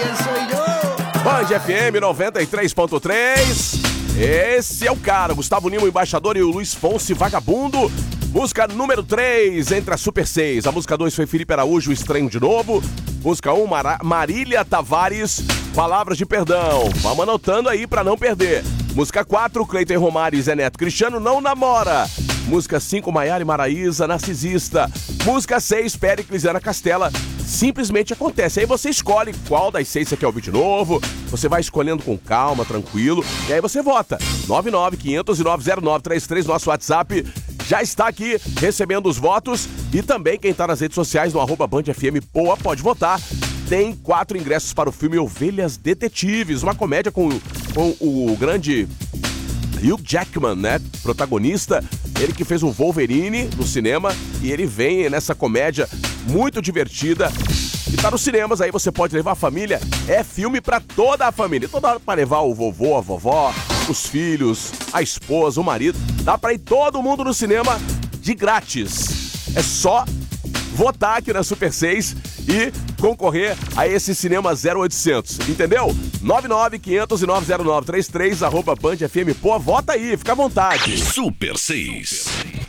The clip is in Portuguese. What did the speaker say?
Band FM 93.3. Esse é o cara, Gustavo Lima, o Embaixador, e o Luiz Fonsi, Vagabundo. Música número 3 entre a Super 6. A música 2 foi Felipe Araújo, Estranho de Novo. Música 1, Marília Tavares, Palavras de Perdão. Vamos anotando aí pra não perder. Música 4, Cleiton Romário e Zé Neto Cristiano, Não Namora. Música 5, Maiara e Maraísa, Narcisista. Música 6, Péricles e Ana Castela, Simplesmente Acontece. Aí você escolhe qual das 6 você quer ouvir de novo. Você vai escolhendo com calma, tranquilo. E aí você vota. 99500-90933, nosso WhatsApp já está aqui recebendo os votos. E também quem está nas redes sociais, no @BandFM Poa, pode votar. Tem 4 ingressos para o filme Ovelhas Detetives, uma comédia com o grande Hugh Jackman, né? Protagonista. Ele que fez o Wolverine no cinema, e ele vem nessa comédia muito divertida. E tá nos cinemas, aí você pode levar a família. É filme pra toda a família. Toda hora pra levar o vovô, a vovó, os filhos, a esposa, o marido. Dá pra ir todo mundo no cinema de grátis. É só votar aqui na Super 6 e concorrer a esse cinema 0800, entendeu? 99500-90933, @BandFM. Pô, vota aí, fica à vontade. Super 6.